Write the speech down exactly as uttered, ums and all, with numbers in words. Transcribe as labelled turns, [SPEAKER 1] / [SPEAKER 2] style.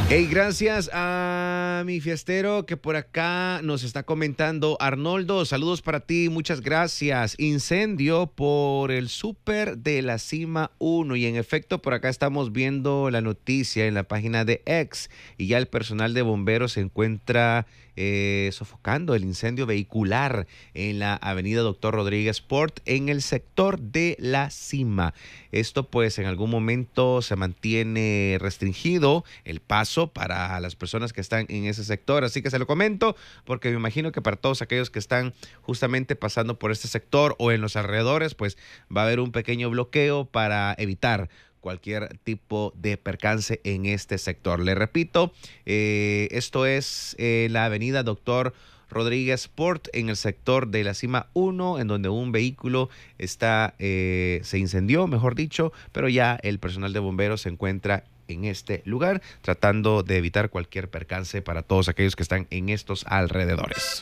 [SPEAKER 1] Hey, gracias a mi fiestero que por acá nos está comentando. Arnoldo, saludos para ti, muchas gracias. Incendio por el súper de la Cima uno. Y en efecto, por acá estamos viendo la noticia en la página de X. Y ya el personal de bomberos se encuentra eh, sofocando el incendio vehicular en la avenida Doctor Rodríguez Port en el sector de la Cima. Esto pues en algún momento se mantiene restringido el paso para las personas que están en ese sector, así que se lo comento porque me imagino que para todos aquellos que están justamente pasando por este sector o en los alrededores, pues va a haber un pequeño bloqueo para evitar cualquier tipo de percance en este sector. Le repito, eh, esto es eh, la avenida Doctor Rodríguez Port en el sector de la Cima uno, en donde un vehículo está eh, se incendió, mejor dicho, pero ya el personal de bomberos se encuentra en este lugar tratando de evitar cualquier percance para todos aquellos que están en estos alrededores.